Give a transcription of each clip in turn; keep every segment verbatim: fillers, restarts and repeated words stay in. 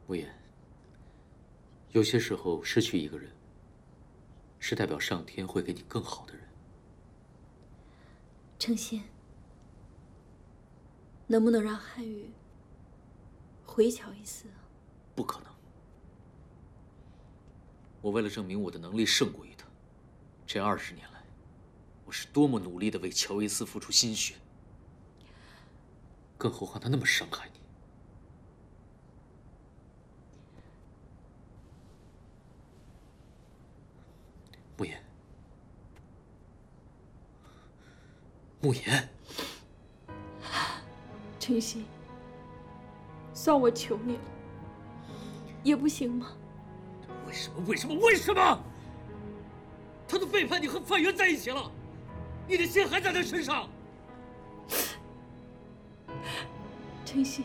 无言，有些时候失去一个人，是代表上天会给你更好的人。 程心，能不能让汉语回乔伊斯啊？ 不可能。我为了证明我的能力胜过于他，这二十年来，我是多么努力的为乔伊斯付出心血。更何况他那么伤害你。慕言，慕言， 程心，算我求你了，也不行吗？ 为什么？为什么？为什么？他都背叛你和范源在一起了，你的心还在他身上。 程心，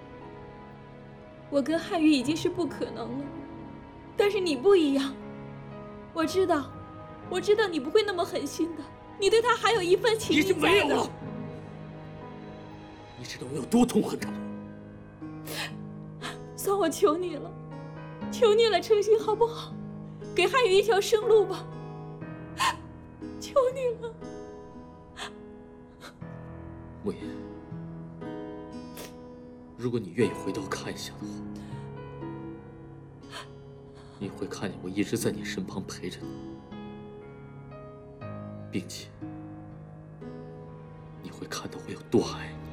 我跟汉语已经是不可能了，但是你不一样，我知道，我知道你不会那么狠心的，你对他还有一份情谊在的。 已经没有了。你知道我有多痛恨他吗？ 算我求你了，求你了，程心，好不好？给汉语一条生路吧，求你了。 慕言，如果你愿意回头看一下的话，你会看见我一直在你身旁陪着你，并且你会看到我有多爱你。